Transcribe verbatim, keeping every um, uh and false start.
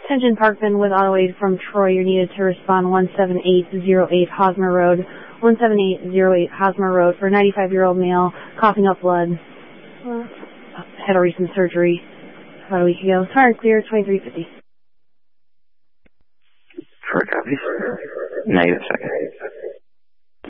Attention Parkman with auto aid from Troy. You're needed to respond one seven eight zero eight Hosmer Road. one seven eight zero eight Hosmer Road for a ninety-five-year-old male coughing up blood. Uh, had a recent surgery about a week ago. Tire clear, twenty-three fifty. Troy copies. Negative second.